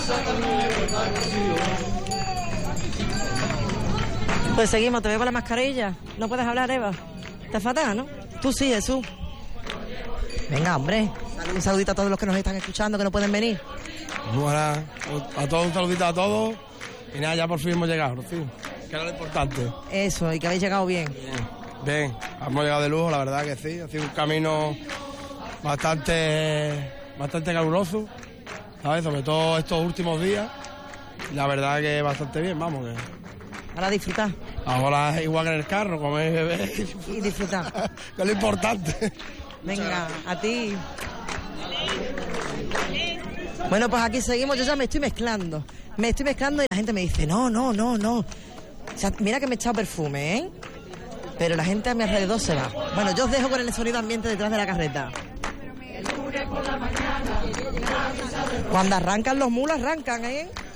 Pues seguimos, te veo con la mascarilla. No puedes hablar, Eva. Te fatal, ¿no? Tú sí, Jesús. Venga, hombre. Un saludito a todos los que nos están escuchando, que no pueden venir. Bueno, a todos un saludito a todos. Y nada, ya por fin hemos llegado, Rocío. Que era lo importante. Eso, y que habéis llegado bien. Bien, hemos llegado de lujo, la verdad que sí. Ha sido un camino bastante caluroso, ¿sabes? Sobre todo estos últimos días. La verdad que bastante bien, vamos. Que... Ahora disfrutar. Ahora es igual que en el carro, comer, beber y disfrutar. Que es lo importante. Venga, a ti. Bueno, pues aquí seguimos. Yo ya me estoy mezclando. Y la gente me dice, no. O sea, mira que me he echado perfume, ¿eh? Pero la gente a mi alrededor se va. Bueno, yo os dejo con el sonido ambiente detrás de la carreta. Cuando arrancan los mulos, arrancan, ¿eh?